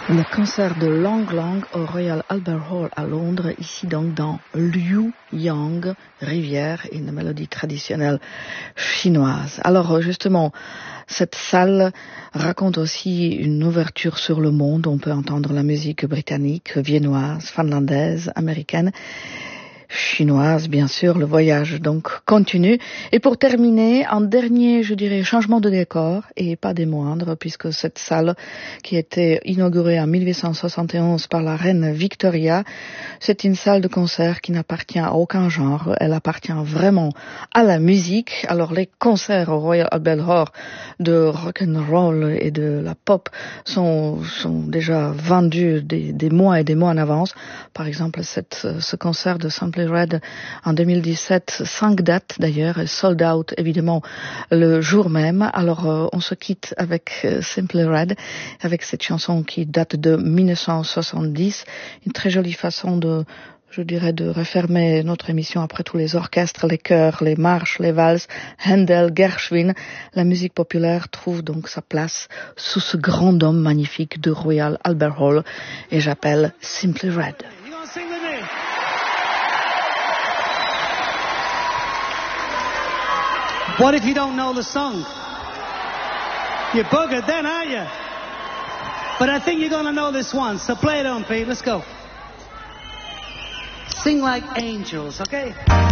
Le concert de Long Long au Royal Albert Hall à Londres, ici donc dans Liu Yang, rivière, une mélodie traditionnelle chinoise. Alors justement, cette salle raconte aussi une ouverture sur le monde. On peut entendre la musique britannique, viennoise, finlandaise, américaine, chinoise, bien sûr. Le voyage donc continue. Et pour terminer, en dernier, je dirais, changement de décor, et pas des moindres, puisque cette salle qui a été inaugurée en 1871 par la reine Victoria, c'est une salle de concert qui n'appartient à aucun genre. Elle appartient vraiment à la musique. Alors les concerts au Royal Albert Hall de rock and roll et de la pop sont déjà vendus des mois et des mois en avance. Par exemple, ce concert de Simply Red en 2017, 5 dates d'ailleurs, sold out évidemment le jour même. Alors on se quitte avec Simply Red, avec cette chanson qui date de 1970, une très jolie façon de refermer notre émission après tous les orchestres, les chœurs, les marches, les valses, Handel, Gershwin. La musique populaire trouve donc sa place sous ce grand dôme magnifique de Royal Albert Hall, et j'appelle Simply Red. What if you don't know the song? You're buggered then, aren't you? But I think you're going to know this one, so play it on, Pete. Let's go. Sing like angels, okay?